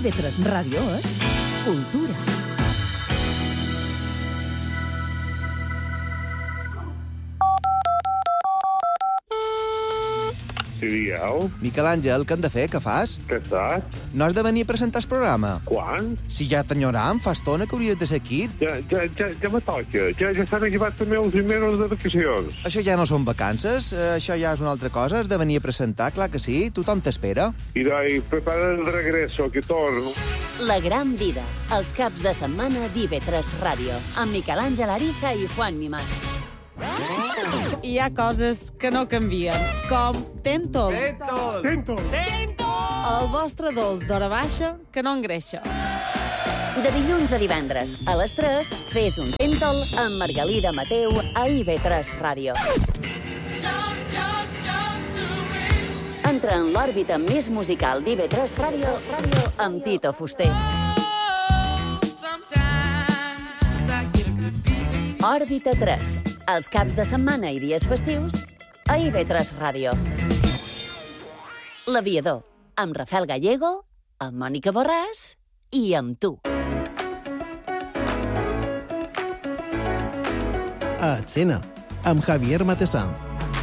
IB3 Ràdio és cultura. Sí, digueu. Miquel Àngel, què hem de fer? Què fas? Què estàs? No has de venir a presentar el programa? Quan? Si ja t'enyoram, fa estona que hauries de ser aquí. Ja me toca. Ja estan acabats també els mesos de vacacions. Això ja no són vacances, això ja és una altra cosa. Has de venir a presentar, clar que sí. Tothom t'espera. I doi, prepara el regreso, que torno. La gran vida, els caps de setmana d'IB3 Ràdio, amb Miquel Àngel Ariza i Juan Mimàs. Hi ha coses que no canvien, com Tentol. Tento. El vostre dolç d'hora baixa que no engreixa. De dilluns a divendres, a les 3, fes un Tentol amb Margalida Mateu a IB3 Ràdio. Entra en l'òrbita més musical d'IB3 Ràdio amb Tito Fuster. Òrbita 3, els caps de setmana i dies festius a IB3 Ràdio. L'Aviador, amb Rafael Gallego, amb Mònica Borràs i amb tu. A Escena, amb Javier Matessans.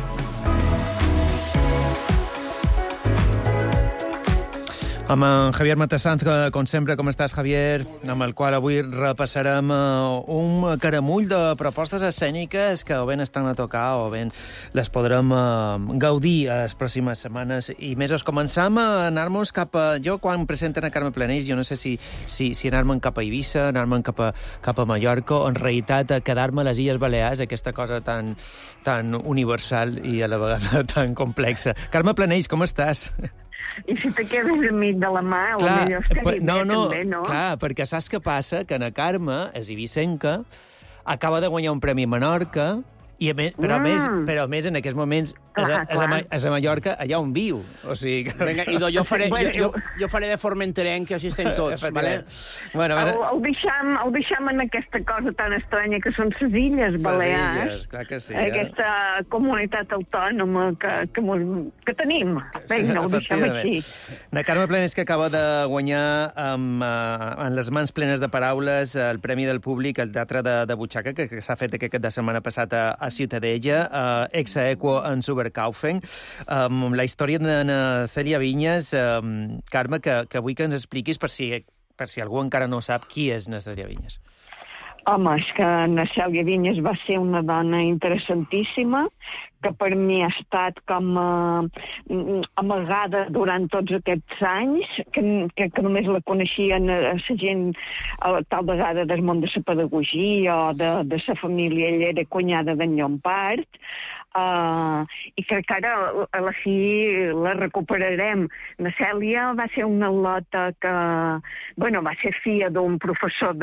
Amb en Javier Matessans, com sempre, com estàs, Javier? Amb el qual avui repassarem un caramull de propostes escèniques que o ben estan a tocar o ben les podrem gaudir les pròximes setmanes i mesos. Començam a anar-nos cap a... Jo, quan presenten a Carme Planells, jo no sé si anar-me'n cap a Eivissa, anar-me'n cap a Mallorca, o en realitat quedar-me a les Illes Balears, aquesta cosa tan universal i a la vegada tan complexa. Carme Planells, com estàs? I si te quedes enmig de la mà, potser estaria bé, també, no? Clar, perquè saps què passa? Que na Carme, és ibicenca, acaba de guanyar un premi a Menorca, i però a més en aquests moments és a Mallorca, allà on viu. O sigui... Vinga, idò, jo faré de formenterenc, que així estem tots, vale? Bueno, el deixam en aquesta cosa tan estranya que són les Illes Balears. Les Illes, clar que sí. Aquesta comunitat autònoma que tenim. Vinga, el deixam així. Na Carme Planells, que acaba de guanyar en les mans plenes de paraules el Premi del Públic al Teatre de Butxaca, que s'ha fet aquest cap de setmana passat a Ciutadella, ex aequo en Zuberkaufen, la història de Cèlia Vinyes. Carme, que vull que ens expliquis, per si algú encara no sap, qui és Cèlia Vinyes. Home, és que Cèlia Vinyes va ser una dona interessantíssima, que per mi ha estat com amagada durant tots aquests anys, que només la coneixien la gent tal vegada del món de la pedagogia o de la família. Ella era cunyada d'en Llompart, i crec que ara a la fi la recuperarem. La Cèlia va ser una al·lota que, va ser filla d'un professor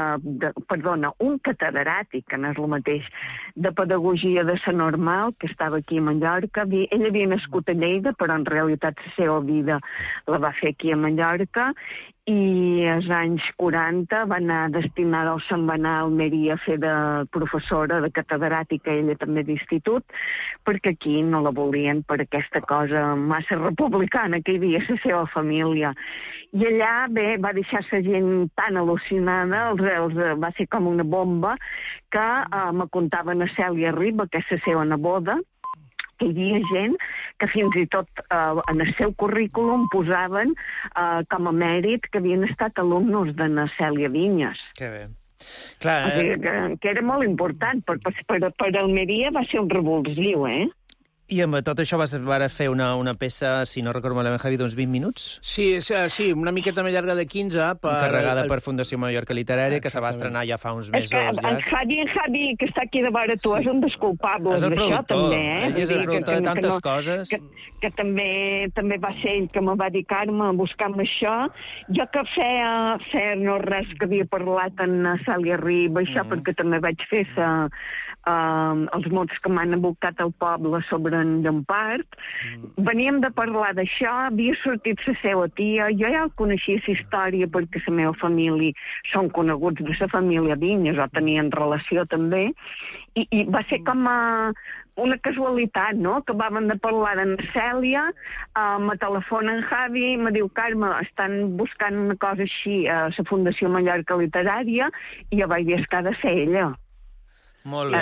un catedràtic, que no és el mateix, de pedagogia de la normal, que estava aquí a Mallorca. Ell havia nascut a Lleida, però en realitat la seva vida la va fer aquí a Mallorca, i als anys 40 va anar destinada se'n va anar a Almeria a fer de professora, de catedràtica, ella també d'institut, perquè aquí no la volien per aquesta cosa massa republicana que hi havia a la seva família. I allà, va deixar la gent tan al·lucinada, va ser com una bomba, que me contava na Cèlia Riba, que és la seva neboda, que hi havia gent que fins i tot en el seu currículum posaven com a mèrit que havien estat alumnes de na Cèlia Vinyes. Que bé. Clar, que era molt important. Per Almeria va ser un revulsiu, I amb tot això vas fer una peça, si no recordo malament, Javi, d'uns 20 minuts? Sí, una miqueta més llarga de 15. Encarregada per Fundació Mallorca Literària, que se va estrenar ja fa uns mesos. En Javi, que està aquí de vora tu, és un dels culpables d'això, també. És el productor de tantes coses. Que també va ser ell que me va dir, Carme, buscant això. Jo que feia no res que havia parlat en Cèlia Riba, això, perquè també vaig fer els mots que m'han abocat al poble sobre en Llompart. Veníem de parlar d'això, havia sortit la seva tia, jo ja coneixia la història perquè la meva família són coneguts de la família Vinyes, o tenien relació també, i va ser com una casualitat, no?, que vam de parlar d'en Cèlia, me telefona en Javi, me diu, Carme, estan buscant una cosa així a la Fundació Mallorca Literària, i jo vaig dir, és que ha de ser ella. Molt bé.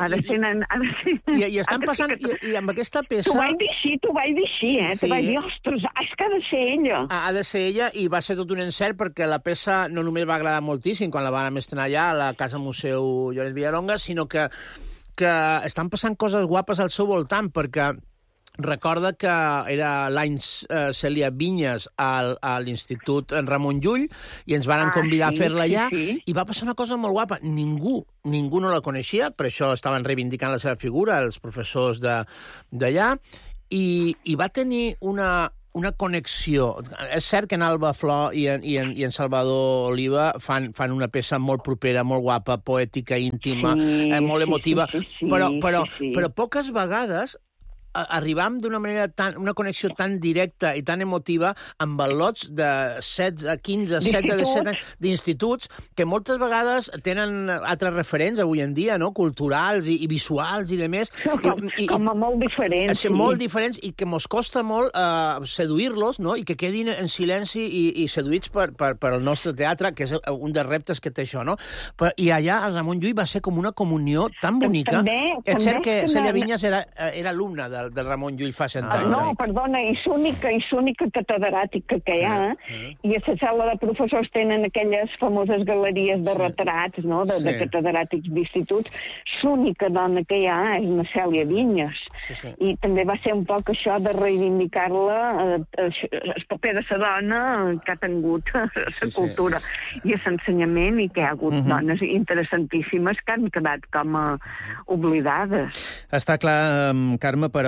I estan passant... I amb aquesta peça... T'ho vaig dir així, T'ho vaig dir, ostres, és que ha de ser ella. Ha de ser ella, i va ser tot un encert, perquè la peça no només va agradar moltíssim quan la vam estrenar allà a la Casa Museu Llorenç Villaronga, sinó que estan passant coses guapes al seu voltant, perquè recorda que era l'any Cèlia Vinyes a l'Institut Ramon Llull i ens van convidar a fer-la allà i va passar una cosa molt guapa. Ningú no la coneixia, per això estaven reivindicant la seva figura, els professors d'allà, i va tenir una connexió. És cert que en Alba Flor i en Salvador Oliva fan una peça molt propera, molt guapa, poètica, íntima, molt emotiva, però poques vegades arribam d'una manera una connexió tan directa i tan emotiva amb al·lots de 16, 15, 17 anys d'instituts que moltes vegades tenen altres referents avui en dia, no?, culturals i visuals i demés. Com a molt diferents. Molt diferents i que mos costa molt seduir-los, no?, i que quedin en silenci i seduïts per el nostre teatre, que és un dels reptes que té això, no? I allà el Ramon Llull va ser com una comunió tan bonica. És cert que Cèlia Vinyes era alumna del Ramon Llull fa 100 anys. No, perdona, és única catedràtica que hi ha, i a la sala de professors tenen aquelles famoses galeries de retrats, no?, de catedràtics d'instituts. L'única dona que hi ha és una Cèlia Vinyes. I també va ser un poc això de reivindicar-la, el paper de la dona que ha tingut la cultura i l'ensenyament, i que hi ha hagut dones interessantíssimes que han quedat com oblidades. Està clar, Carme, però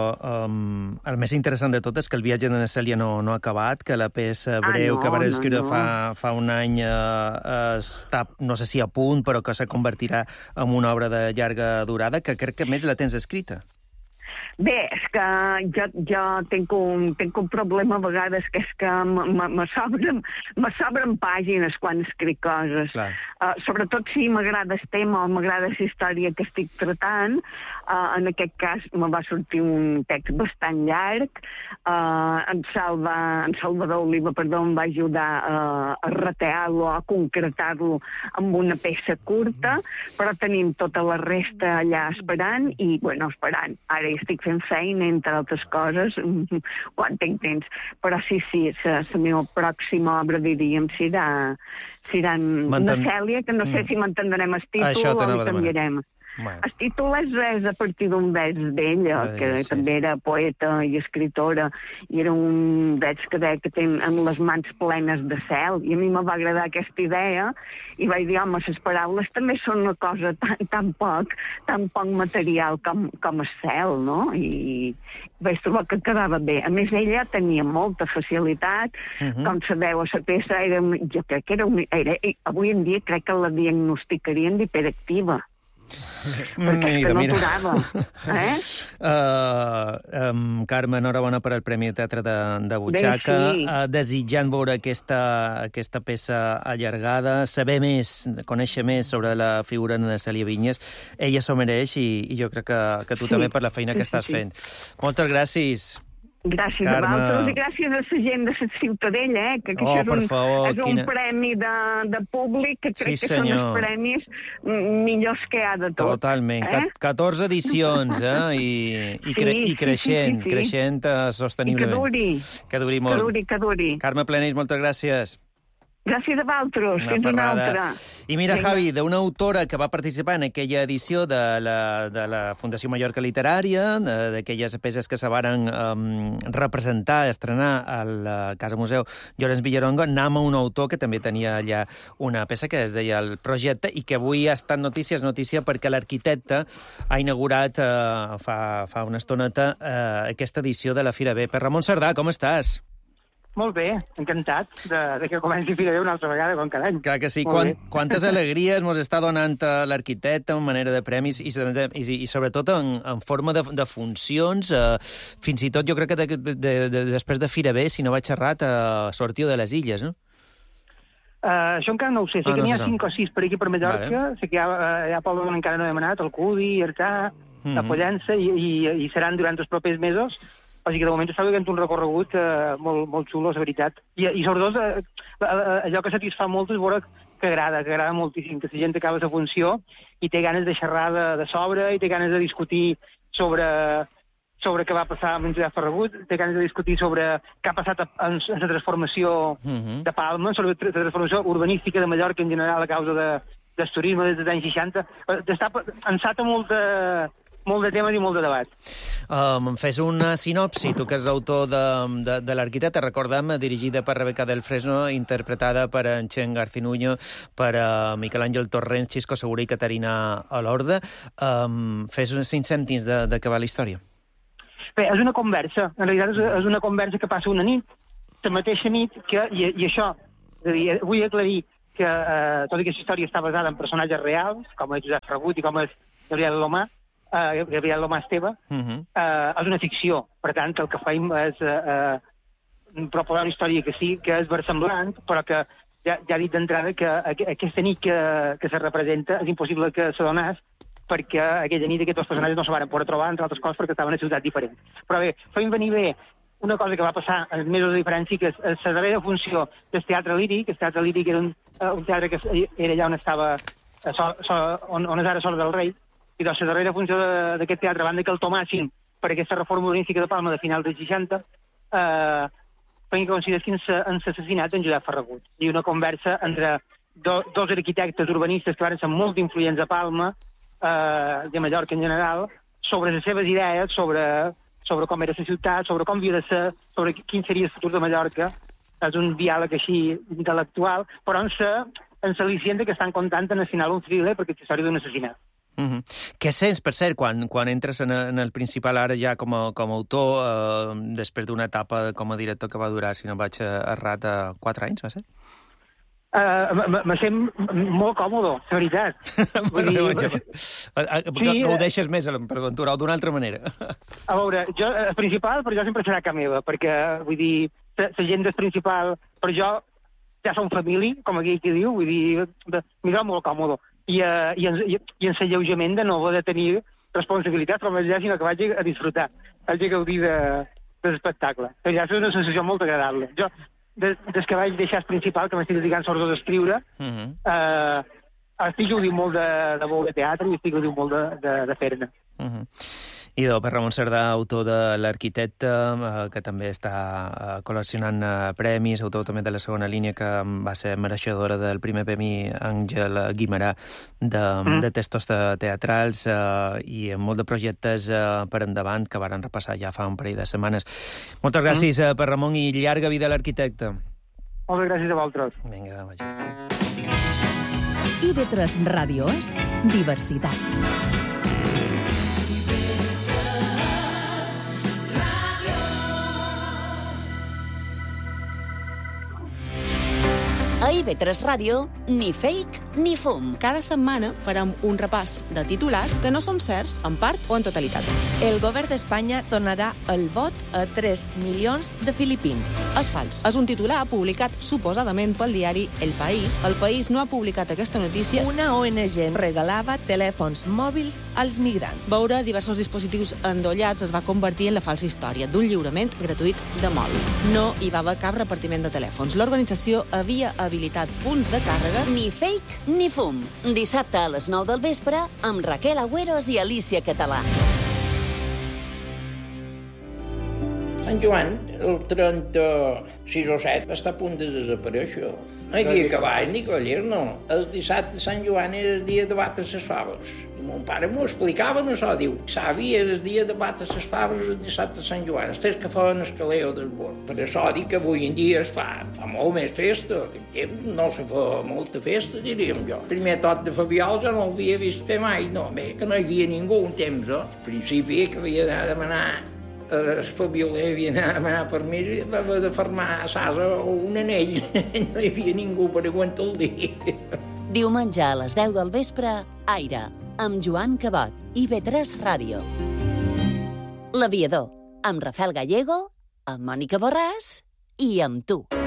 el més interessant de tot és que el viatge de Cèlia no ha acabat, que la peça breu que vas escriure fa un any està, no sé si a punt, però que se convertirà en una obra de llarga durada, que crec que més la tens escrita. Bé, és que jo tinc un problema a vegades, que és que me sobren pàgines quan escric coses. Sobretot si m'agrada el tema o m'agrada la història que estic tratant. En aquest cas me va sortir un text bastant llarg. En Salvador Oliva em va ajudar a retear-lo, a concretar-lo amb una peça curta, però tenim tota la resta allà esperant, i, esperant. Ara estic fent feina, entre altres coses, quan tinc temps. Però sí, la meva pròxima obra, diríem, serà una Cèlia, que no sé si m'entendrem el títol o li canviarem. El títol és a partir d'un vers d'ella, que també era poeta i escritora, i era un vers que deia que té les mans plenes de cel, i a mi me va agradar aquesta idea, i vaig dir, home, les paraules també són una cosa tan poc material com el cel, no? I vaig trobar que quedava bé. A més, ella tenia molta facilitat, com sabeu, a la peça jo crec que avui en dia crec que la diagnosticarien d'hiperactiva. Perquè és que no aturava. Carme, enhorabona per el Premi de Teatre de Butxaca. Desitjant veure aquesta peça allargada, saber més, conèixer més sobre la figura de Cèlia Vinyes. Ella s'ho mereix, i jo crec que tu també, per la feina que estàs fent. Moltes gràcies. Gràcies a vosaltres i gràcies a la gent de la Ciutadella, que això és un premi de públic, que crec que són els premis millors que hi ha de tot. Totalment. 14 edicions, i creixent sosteniblement. I que duri molt. Que duri. Carme Planells, moltes gràcies. Gràcies a vosaltres. Fins una altra. I mira, Javi, d'una autora que va participar en aquella edició de la Fundació Mallorca Literària, d'aquelles peces que se varen representar, estrenar a la Casa Museu Llorenç Villaronga, anem a un autor que també tenia allà una peça que es deia El Projecte, i que avui ha estat notícia perquè l'arquitecte ha inaugurat fa una estoneta aquesta edició de la Fira B. Per Ramon Cerdà, com estàs? Molt bé, encantat de que comenci Fira B una altra vegada, com cada any. Clar que sí. Quantes alegries mos està donant l'arquitecte en manera de premis i sobretot en forma de funcions. Fins i tot jo crec que després de Fira B, si no vaig errat, sortiu de les illes, no? Això encara no ho sé. Sé que n'hi ha 5 o 6 per aquí per Mallorca. Sé que hi ha pobles on encara no hem anat, el Cudi, Artà... a Pollença, i seran durant els propers mesos. O sigui que de moment està veient un recorregut molt xulo, és veritat. I sobretot, allò que satisfà molt és veure que agrada moltíssim, que la gent acaba la funció i té ganes de xerrar de sobre, i té ganes de discutir sobre què va passar amb en Josep Ferragut, té ganes de discutir sobre què ha passat en la transformació de Palma, sobre la transformació urbanística de Mallorca en general a causa del turisme des dels anys 60. Està ensata molt de temes i molt de debat. Em fes una sinopsi, tu que és l'autor de l'Arquitecte, recordem, dirigida per Rebeca del Fresno, interpretada per en Chen Garcinuño, per Miquel Àngel Torrents, Xisco Segura i Caterina Alorda. Fes 5 cèntims de què va la història. Bé, és una conversa. En realitat és una conversa que passa una nit, la mateixa nit, i això, és a dir, vull aclarir que tota aquesta història està basada en personatges reals, com és Josep Ferragut i com és Gabriel Lomà Esteve. És una ficció. Per tant, el que fem és proposar una història que sí, que és versemblant, però que ja he dit d'entrada que aquesta nit que se representa és impossible que se donés, perquè aquella nit aquests dos personatges no se van poder trobar, entre altres coses, perquè estaven a ciutats diferents. Però bé, fem venir bé una cosa que va passar en mesos de diferència, que és la darrera funció del Teatre Líric. El Teatre Líric era un teatre que era allà on estava, on és ara Sort del Rei, i doncs la darrera funció d'aquest teatre, a banda que el tomassin per aquesta reforma urbanística de Palma de finals dels 60, feien que coincidissin en l'assassinat d'en Josep Ferragut. I una conversa entre dos arquitectes urbanistes que van ser molt influents a Palma, de Mallorca en general, sobre les seves idees, sobre com era la ciutat, sobre com havia de ser, sobre quin seria el futur de Mallorca. És un diàleg així intel·lectual, però en l'al·licient que estan contant en el final un thriller, perquè és la història d'un assassinat. Què sents, per cert, quan entres en el principal ara ja com a autor, després d'una etapa com a director que va durar, si no vaig errat, 4 anys, va ser? Me sent molt còmode, la veritat. Ho deixes més, per aventurar-ho d'una altra manera. A veure, el principal per jo sempre serà casa meva, perquè, vull dir, la gent del principal, per jo, ja som família, com aquell que diu, vull dir, m'hi trobo molt còmode. I en l'alleujament de no haver de tenir responsabilitats, però més ja, sinó que vaig a disfrutar, vaig a gaudir de l'espectacle. Ja és una sensació molt agradable. Jo, des que vaig deixar el principal, que m'estic dedicant sobretot a escriure, estic gaudint molt de veure teatre i estic gaudint molt de fer-ne. I per Ramon Cerdà, autor de l'Arquitecte, que també està col·leccionant premis, autor també de la segona línia, que va ser mereixedora del primer premi Àngel Guimerà de textos teatrals, i amb molt de projectes per endavant que varen repassar ja fa un parell de setmanes. Moltes gràcies, per Ramon, i llarga vida a l'Arquitecte. Moltes gràcies a vosaltres. Vinga, vaja. IB3 Ràdio és diversitat. A IB3 Ràdio, ni fake ni fum. Cada setmana farem un repàs de titulars que no són certs, en part o en totalitat. El govern d'Espanya donarà el vot a 3 milions de filipins. És fals. És un titular publicat suposadament pel diari El País. El País no ha publicat aquesta notícia. Una ONG regalava telèfons mòbils als migrants. Veure diversos dispositius endollats es va convertir en la falsa història d'un lliurament gratuït de mòbils. No hi va haver cap repartiment de telèfons. L'organització havia habilitat punts de càrrega. Ni fake ni fum. Dissabte a les 9 del vespre amb Raquel Agüeros i Alicia Català. Sant Joan, el 36 o 7, està a punt de desaparèixer. No hi havia cavall ni cavallers, no. El dissabte de Sant Joan era el dia de batre les faves. I mon pare m'ho explicava, no això, diu. Savi era el dia de batre les faves el dissabte de Sant Joan. Els que feien el caleo del bord. Per això dic que avui en dia es fa molt més festa. En temps no se fa molta festa, diríem jo. Primer tot de Fabiol jo no ho havia vist fer mai, no. Bé, que no hi havia ningú un temps, Al principi que havia d'anar a demanar el Fabioler havia d'anar a demanar permís i va haver de fermar a Sasa un anell. No hi havia ningú per aguantar el dia. Diumenge a les 10 del vespre, Aire, amb Joan Cabot, IB3 Ràdio. L'Aviador, amb Rafael Gallego, amb Mònica Borràs i amb tu.